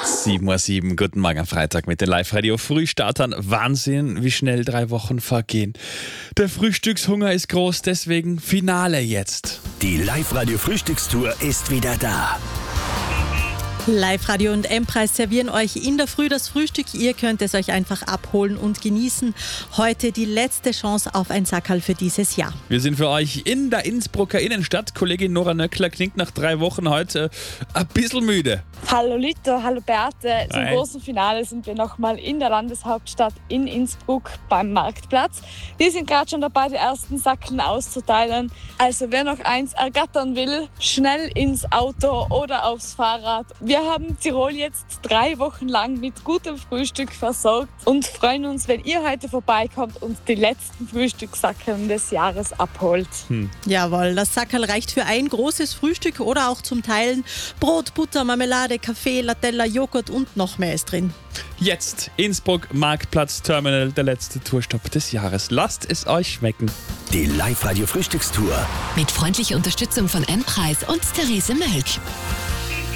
7:07 Uhr, guten Morgen am Freitag mit den Live-Radio-Frühstartern. Wahnsinn, wie schnell 3 Wochen vergehen. Der Frühstückshunger ist groß, deswegen Finale jetzt. Die Live-Radio-Frühstückstour ist wieder da. Live-Radio und M-Preis servieren euch in der Früh das Frühstück. Ihr könnt es euch einfach abholen und genießen. Heute die letzte Chance auf ein Sackerl für dieses Jahr. Wir sind für euch in der Innsbrucker Innenstadt. Kollegin Nora Nöckler klingt nach 3 Wochen heute ein bisschen müde. Hallo Lito, hallo Beate. Zum Hi. großen Finale sind wir nochmal in der Landeshauptstadt in Innsbruck beim Marktplatz. Wir sind gerade schon dabei, die ersten Sackeln auszuteilen. Also wer noch eins ergattern will, schnell ins Auto oder aufs Fahrrad. Wir haben Tirol jetzt 3 Wochen lang mit gutem Frühstück versorgt und freuen uns, wenn ihr heute vorbeikommt und die letzten Frühstückssackeln des Jahres abholt. Jawohl, das Sackerl reicht für ein großes Frühstück oder auch zum Teilen. Brot, Butter, Marmelade, Kaffee, Latella, Joghurt und noch mehr ist drin. Jetzt Innsbruck, Marktplatz, Terminal, der letzte Tourstopp des Jahres. Lasst es euch schmecken. Die Live-Radio-Frühstückstour. Mit freundlicher Unterstützung von M-Preis und Therese Mölk.